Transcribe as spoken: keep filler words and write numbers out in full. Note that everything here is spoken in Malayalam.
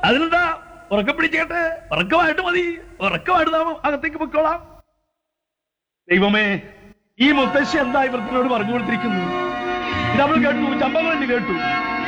അതിനെന്താ, ഉറക്കം പിടിച്ചേട്ടെ, ഉറക്കമായിട്ട് മതി, ഉറക്കമായിട്ട് നാം അകത്തേക്ക് പൊയ്ക്കോളാം. ദൈവമേ, ഈ മുത്തശ്ശി എന്താ ഇവൃത്തിനോട് പറഞ്ഞു കൊടുത്തിരിക്കുന്നു? ഇത് അവൾ കേട്ടു, ചമ്പവന് കേട്ടു.